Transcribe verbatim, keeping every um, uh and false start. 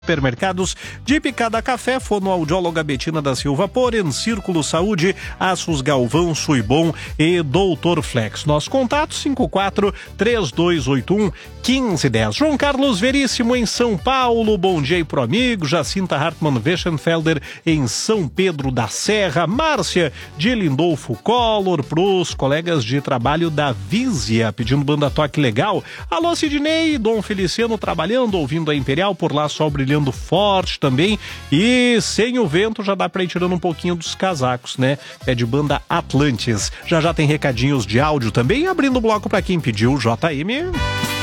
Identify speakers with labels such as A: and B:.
A: Supermercados de Picada Café, fonoaudióloga Betina da Silva Poren, Círculo Saúde, Aços Galvão, Suibom e Doutor Flex. Nosso contato cinco quatro três dois oito um um cinco um zero. João Carlos Veríssimo em São Paulo, bom dia aí pro amigo. Jacinta Hartmann Weschenfelder em São Pedro da Serra. Márcia de Lindolfo Collor, pros colegas de trabalho da Vizia, pedindo banda toque legal. Alô Sidney, Dom Feliciano trabalhando, ouvindo a Imperial, por lá sol brilhando forte também, e sem o vento já dá pra ir tirando um pouquinho dos casacos, né? É de banda Atlantis. Já já tem recadinhos de áudio também, abrindo o bloco pra quem pediu, J M.